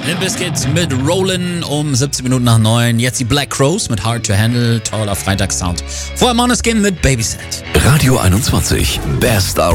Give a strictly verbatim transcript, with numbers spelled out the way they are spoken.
Limp Bizkit mit Rollin' um siebzehn Minuten nach neun. Jetzt die Black Crowes mit Hard to Handle, toller Freitagssound. Vorher Måneskin mit Babysit. Radio einundzwanzig, Best